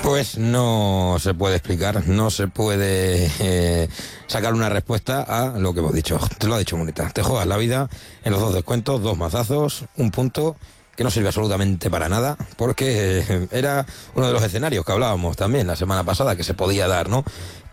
Pues no se puede explicar, no se puede sacar una respuesta a lo que hemos dicho. Te lo ha dicho Muneta. Te juegas la vida en los dos descuentos, 2 mazazos, 1 punto que no sirve absolutamente para nada, porque era uno de los escenarios que hablábamos también la semana pasada, que se podía dar, ¿no?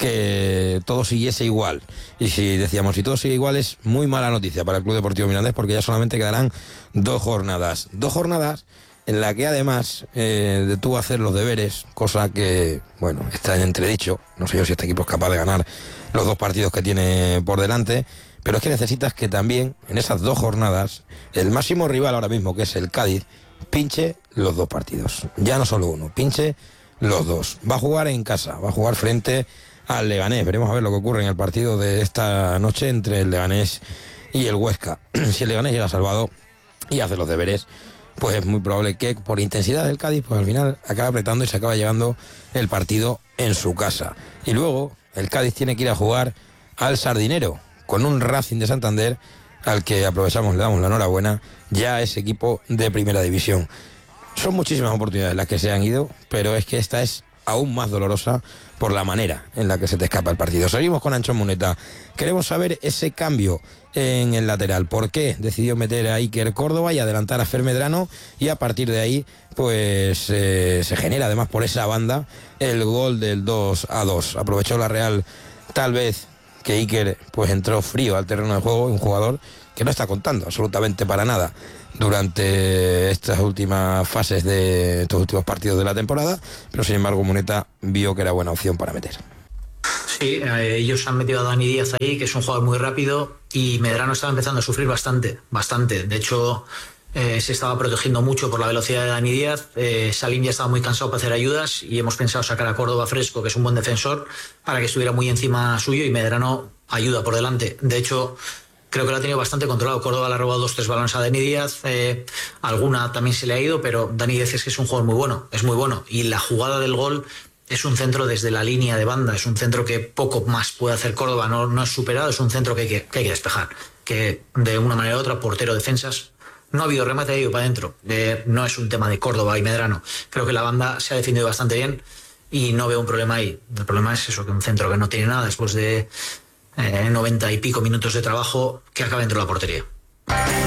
Que todo siguiese igual. Y si decíamos, si todo sigue igual, es muy mala noticia para el Club Deportivo Mirandés, porque ya solamente quedarán 2 jornadas. 2 jornadas en la que además tuvo hacer los deberes, cosa que, bueno, está en entredicho. No sé yo si este equipo es capaz de ganar los 2 partidos que tiene por delante, pero es que necesitas que también en esas 2 jornadas el máximo rival ahora mismo, que es el Cádiz, pinche los 2 partidos. Ya no solo uno, pinche los 2. Va a jugar en casa, va a jugar frente al Leganés. Veremos a ver lo que ocurre en el partido de esta noche entre el Leganés y el Huesca. Si el Leganés llega salvado y hace los deberes, pues es muy probable que por intensidad del Cádiz, pues al final acaba apretando y se acaba llevando el partido en su casa. Y luego el Cádiz tiene que ir a jugar al Sardinero con un Racing de Santander al que aprovechamos, le damos la enhorabuena, ya es equipo de primera división. Son muchísimas oportunidades las que se han ido, pero es que esta es aún más dolorosa por la manera en la que se te escapa el partido. Seguimos con Anchón Muneta. Queremos saber ese cambio en el lateral. ¿Por qué decidió meter a Iker Córdoba y adelantar a Fer Medrano? Y a partir de ahí, pues se genera además por esa banda el gol del 2-2. Aprovechó la Real, tal vez, que Iker pues entró frío al terreno de juego, un jugador que no está contando absolutamente para nada durante estas últimas fases de estos últimos partidos de la temporada, pero sin embargo Muneta vio que era buena opción para meter. Sí, ellos han metido a Dani Díaz ahí, que es un jugador muy rápido, y Medrano estaba empezando a sufrir bastante. De hecho, se estaba protegiendo mucho por la velocidad de Dani Díaz. Salim ya estaba muy cansado para hacer ayudas y hemos pensado sacar a Córdoba fresco, que es un buen defensor, para que estuviera muy encima suyo, y Medrano ayuda por delante. De hecho, creo que lo ha tenido bastante controlado. Córdoba le ha robado 2-3 balones a Dani Díaz, alguna también se le ha ido, pero Dani Díaz es que es un jugador muy bueno, es muy bueno. Y la jugada del gol es un centro desde la línea de banda, es un centro que poco más puede hacer Córdoba, no es superado, es un centro que hay que despejar, que de una manera u otra, portero, defensas, no ha habido remate, ha ido para adentro. No es un tema de Córdoba y Medrano, creo que la banda se ha defendido bastante bien y no veo un problema ahí. El problema es eso, que un centro que no tiene nada después de 90 y pico minutos de trabajo, que acaba dentro de la portería.